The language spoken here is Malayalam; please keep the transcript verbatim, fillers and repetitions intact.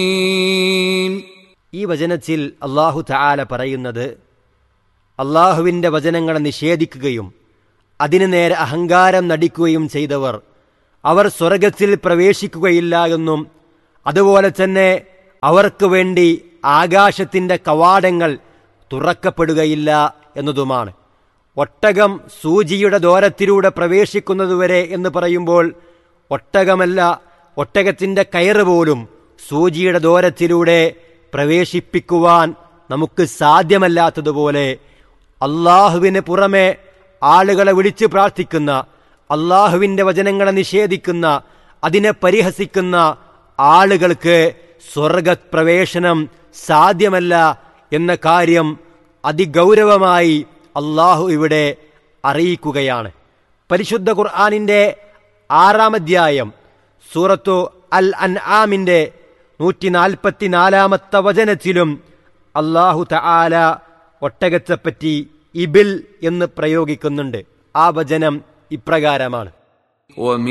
ഈ വചനത്തിൽ അല്ലാഹു തആല പറയുന്നത്, അല്ലാഹുവിൻ്റെ വചനങ്ങളെ നിഷേധിക്കുകയും അതിനു നേരെ അഹങ്കാരം നടിക്കുകയും ചെയ്തവർ അവർ സ്വർഗത്തിൽ പ്രവേശിക്കുകയില്ല എന്നും അതുപോലെ തന്നെ അവർക്ക് വേണ്ടി ആകാശത്തിൻ്റെ കവാടങ്ങൾ തുറക്കപ്പെടുകയില്ല എന്നതുമാണ്. ഒട്ടകം സൂചിയുടെ ദോരത്തിലൂടെ പ്രവേശിക്കുന്നതുവരെ എന്ന് പറയുമ്പോൾ ഒട്ടകമല്ല, ഒട്ടകത്തിൻ്റെ കയറ് പോലും സൂചിയുടെ ദോരത്തിലൂടെ പ്രവേശിപ്പിക്കുവാൻ നമുക്ക് സാധ്യമല്ലാത്തതുപോലെ അള്ളാഹുവിന് പുറമെ ആളുകളെ വിളിച്ച് പ്രാർത്ഥിക്കുന്ന, അള്ളാഹുവിൻ്റെ വചനങ്ങളെ നിഷേധിക്കുന്ന, അതിനെ പരിഹസിക്കുന്ന ആളുകൾക്ക് സ്വർഗപ്രവേശനം സാധ്യമല്ല എന്ന കാര്യം അതിഗൗരവമായി അള്ളാഹു ഇവിടെ അറിയിക്കുകയാണ്. പരിശുദ്ധ ഖുർആനിൻ്റെ ആറാം അധ്യായം സൂറത്തു അൽ അൻആമിൻ്റെ നൂറ്റി നാൽപ്പത്തി നാലാമത്തെ വചനത്തിലും അല്ലാഹു തആല ഒട്ടകത്തെപ്പറ്റി ഇബിൽ എന്ന് പ്രയോഗിക്കുന്നുണ്ട്. ആ വചനം ഇപ്രകാരമാണ്: